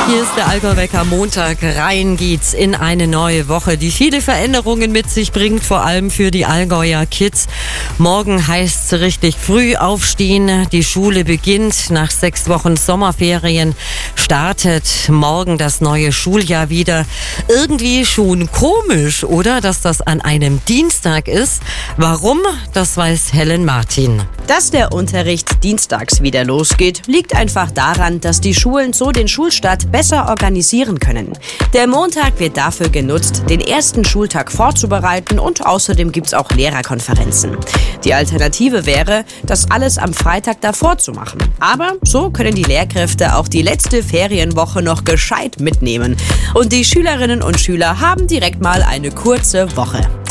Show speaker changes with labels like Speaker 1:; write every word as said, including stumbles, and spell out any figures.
Speaker 1: Hier ist der Allgäu-Wecker Montag. Rein geht's in eine neue Woche, die viele Veränderungen mit sich bringt, vor allem für die Allgäuer Kids. Morgen heißt's richtig früh aufstehen. Die Schule beginnt. Nach sechs Wochen Sommerferien startet morgen das neue Schuljahr wieder. Irgendwie schon komisch, oder? Dass das an einem Dienstag ist. Warum? Das weiß Helen Martin.
Speaker 2: Dass der Unterricht dienstags wieder losgeht, liegt einfach daran, dass die Schulen so den Schulstart besser organisieren können. Der Montag wird dafür genutzt, den ersten Schultag vorzubereiten, und außerdem gibt's auch Lehrerkonferenzen. Die Alternative wäre, das alles am Freitag davor zu machen. Aber so können die Lehrkräfte auch die letzte Ferienwoche noch gescheit mitnehmen. Und die Schülerinnen und Schüler haben direkt mal eine kurze Woche.